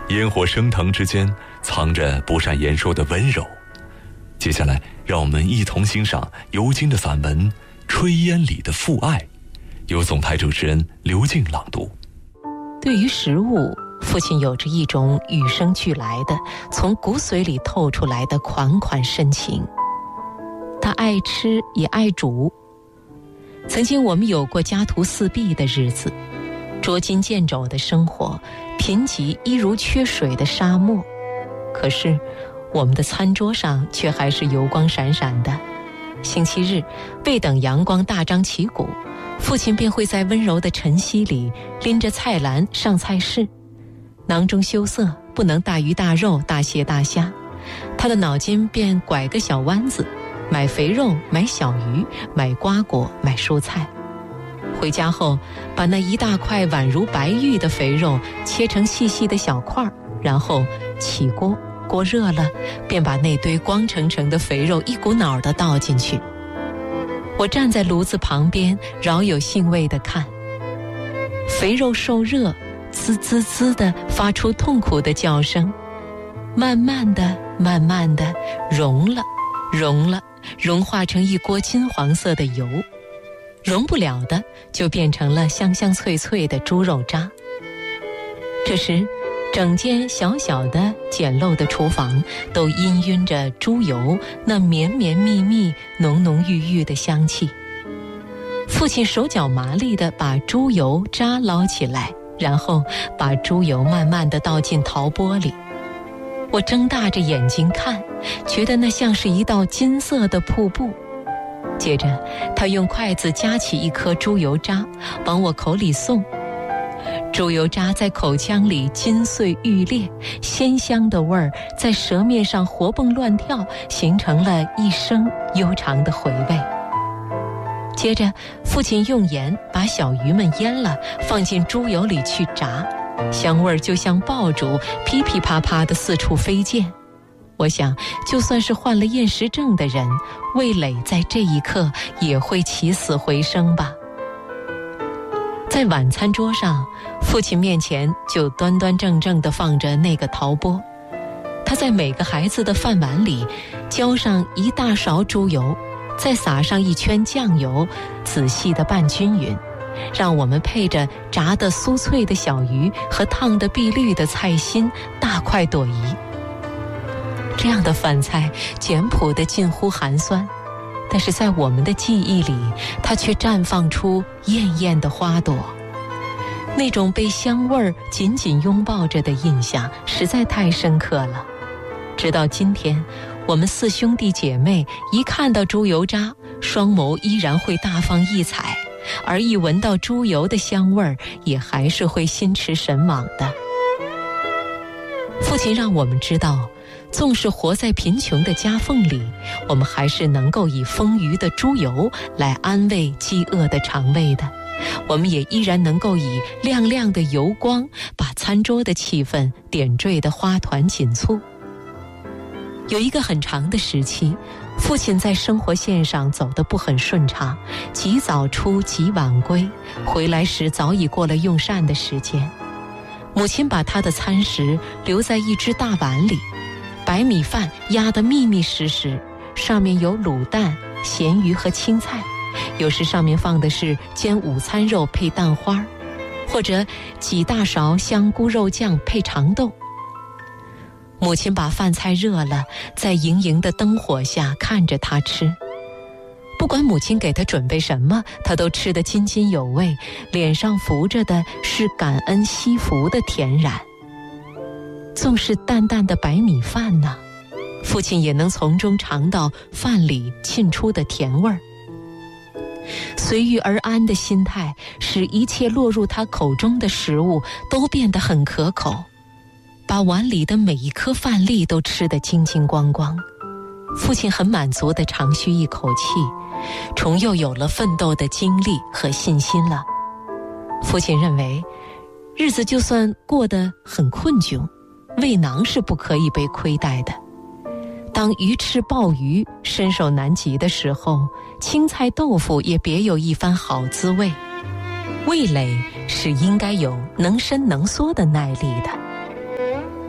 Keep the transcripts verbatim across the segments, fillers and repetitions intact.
烟火升腾之间藏着不善言说的温柔。接下来让我们一同欣赏尤金的散文《炊烟里的父爱》，由总台主持人刘静朗读。 对于食物，父亲有着一种与生俱来的从骨髓里透出来的款款深情。他爱吃也爱煮。曾经我们有过家徒四壁的日子，捉襟见肘的生活，贫瘠一如缺水的沙漠。可是我们的餐桌上却还是油光闪闪的。星期日未等阳光大张旗鼓，父亲便会在温柔的晨曦里拎着菜篮上菜市，囊中羞涩，不能大鱼大肉大蟹大虾，他的脑筋便拐个小弯子，买肥肉，买小鱼，买瓜果，买蔬菜。回家后把那一大块宛如白玉的肥肉切成细细的小块，然后起锅，锅热了便把那堆光澄澄的肥肉一股脑地倒进去。我站在炉子旁边，饶有兴味地看肥肉受热，滋滋滋地发出痛苦的叫声，慢慢地慢慢地融了融了融化成一锅金黄色的油，融不了的就变成了香香脆脆的猪肉渣。这时整间小小的简陋的厨房都氤氲着猪油那绵绵密密浓浓郁郁的香气。父亲手脚麻利地把猪油渣捞起来，然后把猪油慢慢地倒进陶钵里。我睁大着眼睛看，觉得那像是一道金色的瀑布。接着他用筷子夹起一颗猪油渣往我口里送，猪油渣在口腔里金穗欲裂，鲜香的味儿在舌面上活蹦乱跳，形成了一生悠长的回味。接着父亲用盐把小鱼们腌了，放进猪油里去炸，香味儿就像爆竹噼噼啪啪地四处飞溅。我想就算是患了厌食症的人，味蕾在这一刻也会起死回生吧。在晚餐桌上，父亲面前就端端正正地放着那个陶钵，他在每个孩子的饭碗里浇上一大勺猪油，再撒上一圈酱油，仔细地拌均匀，让我们配着炸得酥脆的小鱼和烫得碧绿的菜心大快朵颐。这样的饭菜简朴得近乎寒酸，但是在我们的记忆里，它却绽放出艳艳的花朵。那种被香味儿紧紧拥抱着的印象实在太深刻了。直到今天，我们四兄弟姐妹一看到猪油渣，双眸依然会大放异彩，而一闻到猪油的香味儿，也还是会心驰神往的。父亲让我们知道，纵是活在贫穷的夹缝里，我们还是能够以丰腴的猪油来安慰饥饿的肠胃的。我们也依然能够以亮亮的油光把餐桌的气氛点缀得花团锦簇。有一个很长的时期，父亲在生活线上走得不很顺畅，极早出极晚归，回来时早已过了用膳的时间。母亲把他的餐食留在一只大碗里，白米饭压得密密实实，上面有卤蛋、咸鱼和青菜，有时上面放的是煎午餐肉配蛋花，或者几大勺香菇肉酱配长豆。母亲把饭菜热了，在莹莹的灯火下看着他吃。不管母亲给他准备什么，他都吃得津津有味，脸上浮着的是感恩惜福的恬然。纵是淡淡的白米饭呢，父亲也能从中尝到饭里沁出的甜味儿。随遇而安的心态，使一切落入他口中的食物都变得很可口，把碗里的每一颗饭粒都吃得精精光光。父亲很满足地长吁一口气，重又有了奋斗的精力和信心了。父亲认为，日子就算过得很困窘，胃囊是不可以被亏待的。当鱼翅鲍鱼伸手难及的时候，青菜豆腐也别有一番好滋味。味蕾是应该有能伸能缩的耐力的。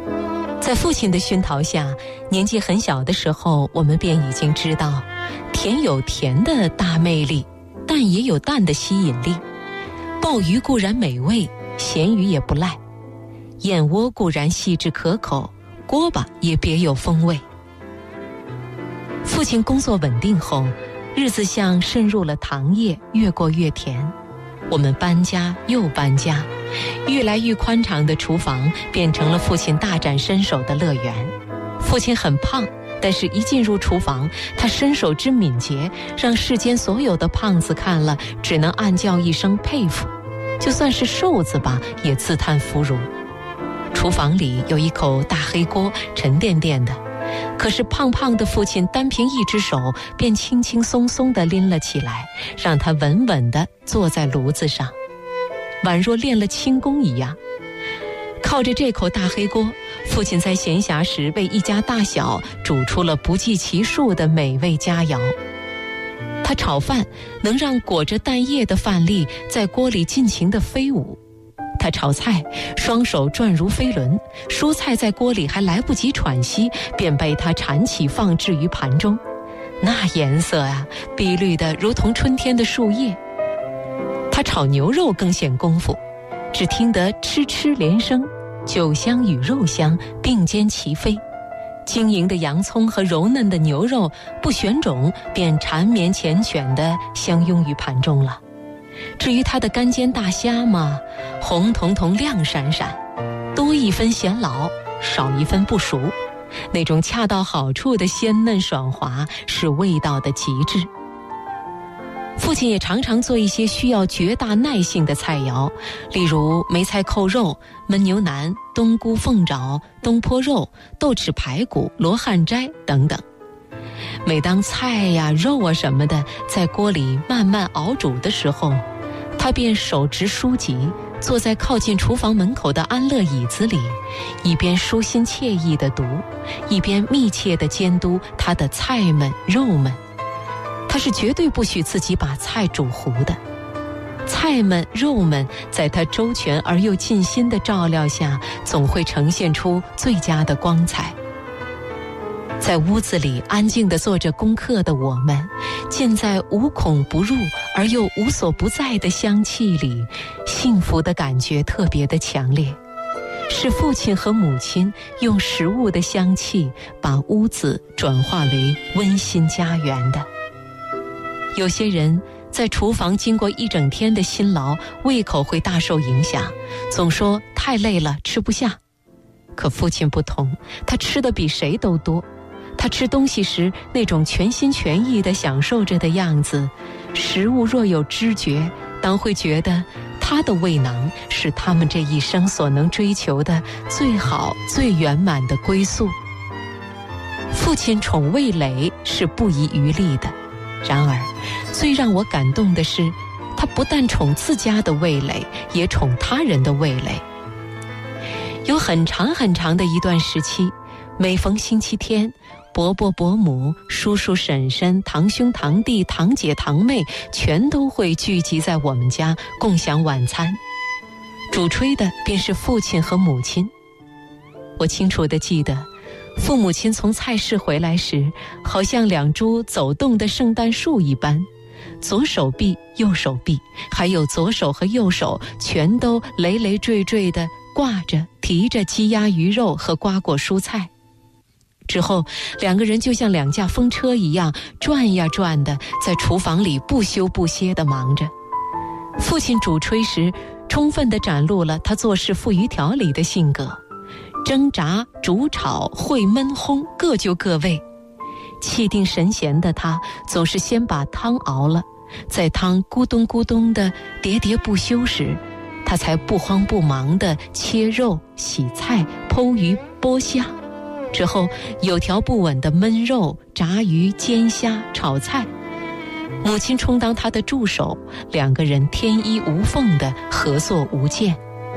在父亲的熏陶下，年纪很小的时候，我们便已经知道，甜有甜的大魅力，淡也有淡的吸引力。鲍鱼固然美味，咸鱼也不赖；燕窝固然细致可口，锅巴也别有风味。父亲工作稳定后，日子像渗入了糖液，越过越甜。我们搬家又搬家，愈来愈宽敞的厨房变成了父亲大展身手的乐园。父亲很胖，但是一进入厨房，他身手之敏捷，让世间所有的胖子看了只能暗叫一声佩服，就算是瘦子吧，也自叹弗如。厨房里有一口大黑锅，沉甸甸的，可是胖胖的父亲单凭一只手便轻轻松松地拎了起来，让他稳稳地坐在炉子上，宛若练了轻功一样。靠着这口大黑锅，父亲在闲暇时为一家大小煮出了不计其数的美味佳肴。他炒饭能让裹着蛋液的饭粒在锅里尽情地飞舞，他炒菜双手转如飞轮，蔬菜在锅里还来不及喘息，便被他铲起放置于盘中，那颜色啊，碧绿的如同春天的树叶。他炒牛肉更显功夫，只听得哧哧连声，酒香与肉香并肩齐飞，晶莹的洋葱和柔嫩的牛肉不选种便缠绵缱绻地相拥于盘中了。至于他的干煎大虾嘛，红彤彤亮闪闪，多一分显老，少一分不熟，那种恰到好处的鲜嫩爽滑是味道的极致。父亲也常常做一些需要绝大耐性的菜肴，例如梅菜扣肉、焖牛腩、冬菇凤爪、东坡肉、豆豉排骨、罗汉斋等等。每当菜呀、肉啊什么的在锅里慢慢熬煮的时候，他便手执书籍，坐在靠近厨房门口的安乐椅子里，一边舒心惬意地读，一边密切地监督他的菜们肉们。他是绝对不许自己把菜煮糊的，菜们肉们在他周全而又尽心的照料下，总会呈现出最佳的光彩。在屋子里安静地做着功课的我们，浸在无孔不入而又无所不在的香气里，幸福的感觉特别的强烈，是父亲和母亲用食物的香气把屋子转化为温馨家园的。有些人在厨房经过一整天的辛劳，胃口会大受影响，总说太累了吃不下。可父亲不同，他吃的比谁都多，他吃东西时那种全心全意地享受着的样子，食物若有知觉，当会觉得他的胃囊是他们这一生所能追求的最好最圆满的归宿。父亲宠味蕾是不遗余力的，然而最让我感动的是，他不但宠自家的味蕾，也宠他人的味蕾。有很长很长的一段时期，每逢星期天，伯伯伯母、叔叔婶婶、堂兄堂弟、堂姐堂妹全都会聚集在我们家共享晚餐，主炊的便是父亲和母亲。我清楚地记得，父母亲从菜市回来时，好像两株走动的圣诞树一般，左手臂右手臂还有左手和右手全都累累赘赘地挂着提着鸡鸭鱼肉和瓜果蔬菜。之后两个人就像两架风车一样转呀转的，在厨房里不休不歇地忙着。父亲主炊时，充分地展露了他做事富于条理的性格，蒸炸煮炒烩焖烘各就各位。气定神闲的他总是先把汤熬了，在汤咕咚咕咚的喋喋不休时，他才不慌不忙地切肉洗菜剖鱼剥虾，之后有条不紊的焖肉炸鱼煎虾炒菜。母亲充当他的助手，两个人天衣无缝的合作无间。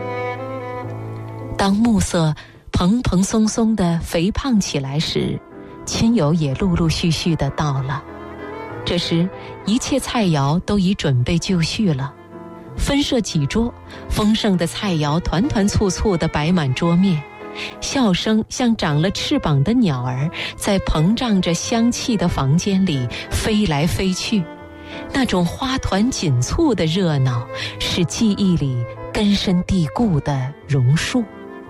当暮色蓬蓬松松的肥胖起来时，亲友也陆陆续续的到了。这时一切菜肴都已准备就绪了，分设几桌，丰盛的菜肴团团簇簇地摆满桌面。 笑声像长了翅膀的鸟儿，在膨胀着香气的房间里飞来飞去。那种花团锦簇的热闹，是记忆里根深蒂固的榕树。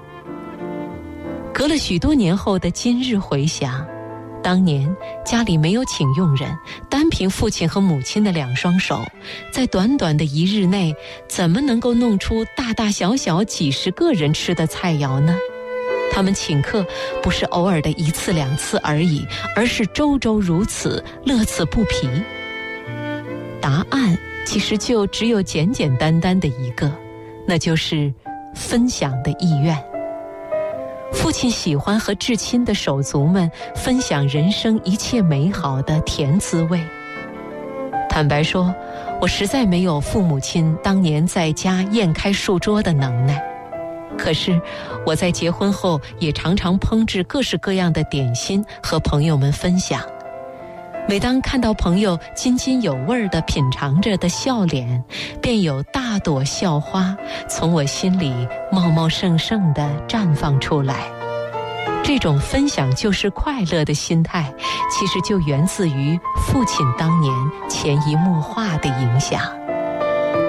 隔了许多年后的今日回想，当年家里没有请佣人，单凭父亲和母亲的两双手，在短短的一日内，怎么能够弄出大大小小几十个人吃的菜肴呢？他们请客不是偶尔的一次两次而已，而是周周如此，乐此不疲。答案其实就只有简简单单的一个，那就是分享的意愿。父亲喜欢和至亲的手足们分享人生一切美好的甜滋味。坦白说，我实在没有父母亲当年在家宴开数桌的能耐，可是我在结婚后也常常烹制各式各样的点心和朋友们分享。每当看到朋友津津有味地品尝着的笑脸，便有大朵笑花从我心里茂茂盛盛地绽放出来。这种分享就是快乐的心态，其实就源自于父亲当年潜移默化的影响。